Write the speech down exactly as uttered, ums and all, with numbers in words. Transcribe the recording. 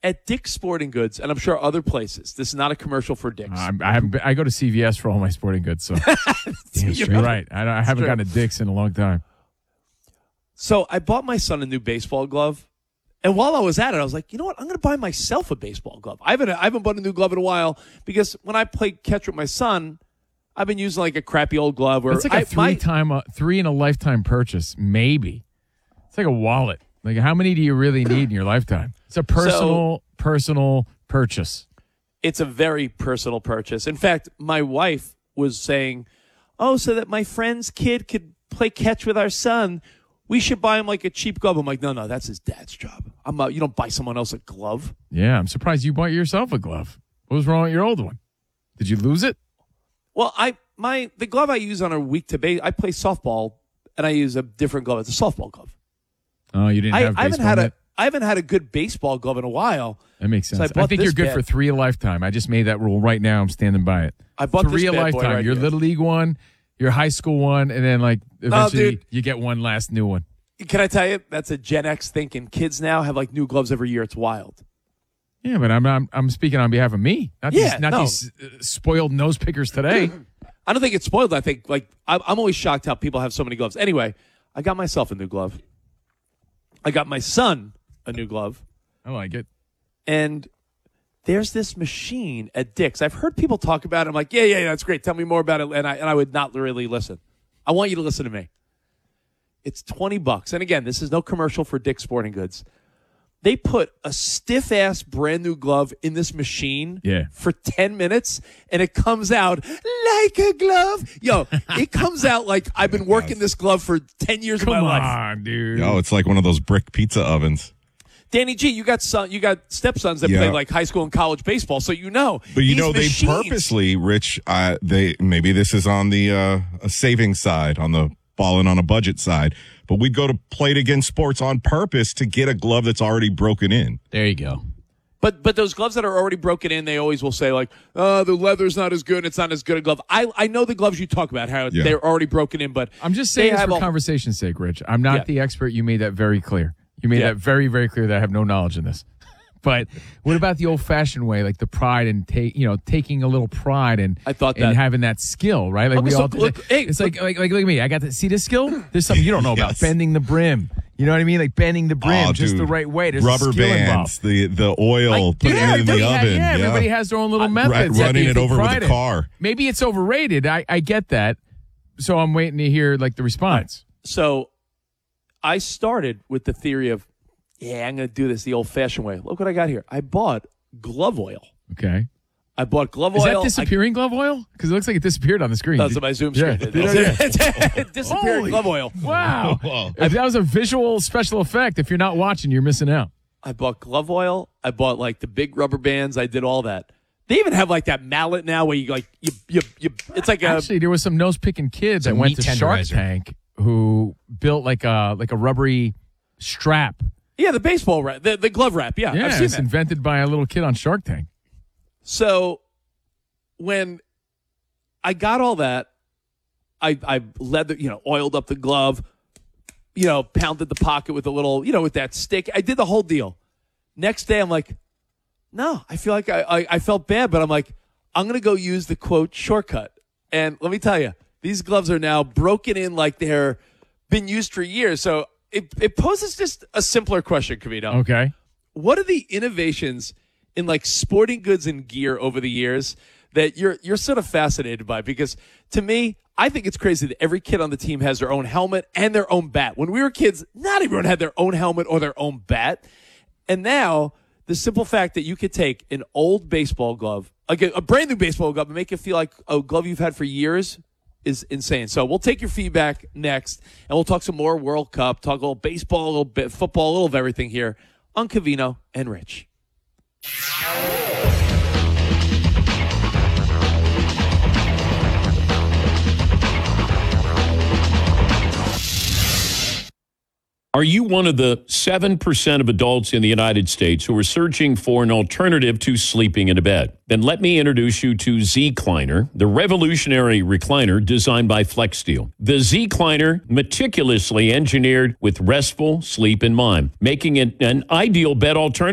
at Dick's Sporting Goods, and I'm sure other places. This is not a commercial for Dick's. Uh, I haven't. Been, I go to C V S for all my sporting goods, so yeah, you're right. I, I haven't gone to Dick's in a long time. So I bought my son a new baseball glove, and while I was at it, I was like, you know what? I'm going to buy myself a baseball glove. I haven't. I haven't bought a new glove in a while because when I play catch with my son, I've been using like a crappy old glove. Where it's like a I, three my, time, uh, three in a lifetime purchase, maybe. It's like a wallet. Like, how many do you really need in your lifetime? It's a personal, so, personal purchase. It's a very personal purchase. In fact, my wife was saying, oh, so that my friend's kid could play catch with our son, we should buy him like a cheap glove. I'm like, no, no, that's his dad's job. I'm not, you don't buy someone else a glove. Yeah, I'm surprised you bought yourself a glove. What was wrong with your old one? Did you lose it? Well, I my the glove I use on a week to base, I play softball, and I use a different glove. It's a softball glove. Oh, you didn't I, have I haven't baseball had net? a I haven't had a good baseball glove in a while. That makes sense. So I, I think you're good bad. for three a lifetime. I just made that rule right now. I'm standing by it. I bought three this a bad lifetime. boy right your here. little league one, your high school one, and then like eventually oh, dude. you get one last new one. Can I tell you, that's a Gen X thinking. Kids now have like new gloves every year. It's wild. Yeah, but I'm I'm, I'm speaking on behalf of me, not Yeah, these not no. these uh, spoiled nose pickers today. I don't think it's spoiled. I think like I'm, I'm always shocked how people have so many gloves. Anyway, I got myself a new glove. I got my son a new glove. I like it. And there's this machine at Dick's. I've heard people talk about it. I'm like, yeah, yeah, yeah, that's great. Tell me more about it. And I and I would not really listen. I want you to listen to me. It's twenty bucks. And again, this is no commercial for Dick's Sporting Goods. They put a stiff-ass brand new glove in this machine yeah. for ten minutes, and it comes out like a glove. Yo, it comes out like I've been working this glove for ten years Come of my life. Come on, dude. Oh, it's like one of those brick pizza ovens. Danny G, you got son, you got stepsons that yeah. play like high school and college baseball, so you know. But you know, machines, they purposely, Rich, uh, they maybe this is on the uh, a savings side, on the balling on a budget side, but we go to Play It Again Sports on purpose to get a glove that's already broken in. There you go. But but those gloves that are already broken in, they always will say like, "Oh, the leather's not as good. It's not as good a glove." I I know the gloves you talk about, how yeah. they're already broken in, but I'm just saying this for a, conversation's sake, Rich. I'm not yeah. the expert. You made that very clear. You made yeah. that very, very clear that I have no knowledge in this. But what about the old-fashioned way, like the pride and take, you know, taking a little pride and I thought and that. having that skill, right? Like okay, we so all, look, hey, it's look, like, like like look at me. I got to see this skill. There's something you don't know about yes. bending the brim. You know what I mean? Like bending the brim oh, just dude. the right way. There's rubber a skill bands, involved. the the oil, Like, putting yeah, it in the everybody oven. ha- yeah, yeah, everybody has their own little methods. Right, that running they it take over with pride a in. car. Maybe it's overrated. I, I get that. So I'm waiting to hear like the response. So I started with the theory of, yeah, I'm going to do this the old-fashioned way. Look what I got here. I bought glove oil. Okay. I bought glove Is oil. that disappearing glove oil? Because it looks like it disappeared on the screen. That's my Zoom Yeah. screen. Yeah, It disappeared Holy- glove oil. Wow. If that was a visual special effect. If you're not watching, you're missing out. I bought glove oil. I bought like the big rubber bands. I did all that. They even have like that mallet now where you like you you you. It's like a Actually, there was some nose picking kids a that went meat to Shark tenderizer. Tank who built like a like a rubbery strap. yeah the baseball wrap, the the glove wrap. Yeah, Yeah, I've seen it's that. invented by a little kid on Shark Tank. So when I got all that, I I leather you know oiled up the glove, you know pounded the pocket with a little you know with that stick. I did the whole deal. Next day, I'm like, no, I feel like I I, I felt bad, but I'm like, I'm gonna go use the quote shortcut. And let me tell you, these gloves are now broken in like they're been used for years. So it it poses just a simpler question, Cavino. Okay. What are the innovations in like sporting goods and gear over the years that you're you're sort of fascinated by? Because to me, I think it's crazy that every kid on the team has their own helmet and their own bat. When we were kids, not everyone had their own helmet or their own bat. And now the simple fact that you could take an old baseball glove, like a, a brand new baseball glove, and make it feel like a glove you've had for years is insane. So we'll take your feedback next, and we'll talk some more World Cup, talk a little baseball, a little bit football, a little of everything here on Cavino and Rich. Are you one of the seven percent of adults in the United States who are searching for an alternative to sleeping in a bed? Then let me introduce you to Z-Cliner, the revolutionary recliner designed by FlexSteel. The Z-Cliner, meticulously engineered with restful sleep in mind, making it an ideal bed alternative